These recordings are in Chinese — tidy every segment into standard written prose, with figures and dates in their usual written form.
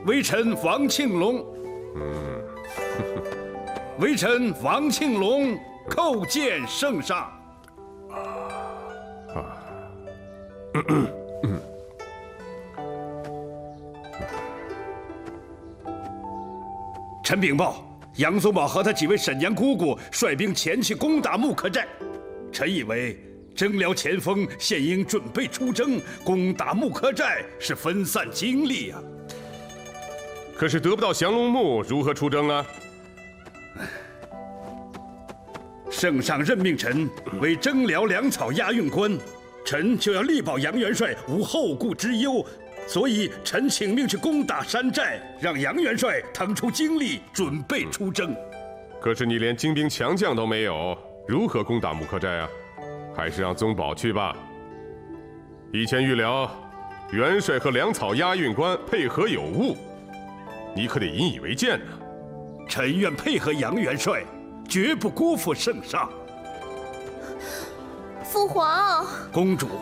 微臣王庆龙。微臣王庆龙叩见圣上。臣禀报，杨宗保和他几位沈阳姑姑率兵前去攻打木刻寨。臣以为征辽前锋现应准备出征，攻打木刻寨是分散精力啊。 可是得不到降龙木，如何出征啊？ 圣上任命臣为征辽粮草押运官，臣就要力保杨元帅无后顾之忧。所以，臣请命去攻打山寨，让杨元帅腾出精力准备出征。 可是你连精兵强将都没有，如何攻打木刻寨啊？还是让宗保去吧。以前预料，元帅和粮草押运官配合有误，你可得引以为戒呢。 臣愿配合杨元帅，绝不辜负圣上。 父皇， 公主，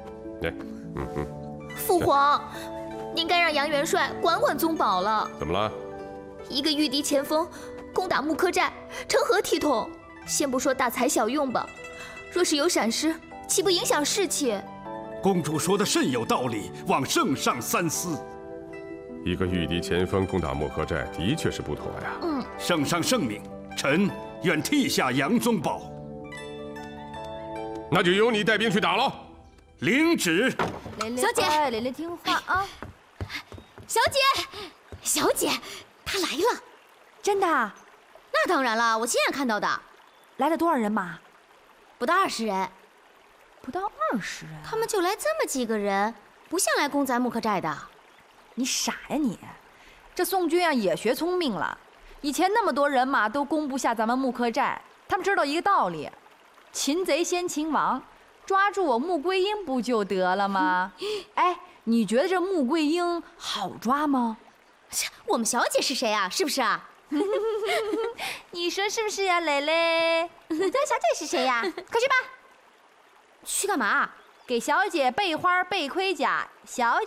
父皇，您该让杨元帅管管宗保了。 怎么了？ 一个御敌前锋，攻打木刻寨，成何体统？先不说大材小用吧，若是有闪失，岂不影响士气？ 公主说的甚有道理，望圣上三思。 一个御敌前锋攻打木刻寨，的确是不妥呀。 圣上圣明，臣愿替下杨宗保。 那就由你带兵去打喽。 领旨。 小姐， 蕾蕾听话啊！ 小姐，小姐，她来了。 真的？ 那当然了，我亲眼看到的。 来了多少人马？ 不到20人。 不到20人？ 他们就来这么几个人，不像来攻咱木刻寨的。 你傻呀你！这宋军啊也学聪明了，以前那么多人马都攻不下咱们木刻寨，他们知道一个道理：擒贼先擒王。抓住我穆桂英不就得了吗？哎，你觉得这穆桂英好抓吗？ 我们小姐是谁啊？是不是啊？ 你说是不是呀，蕾蕾？ 你的小姐是谁呀？快去吧。去干嘛？ 给小姐备花备盔甲，小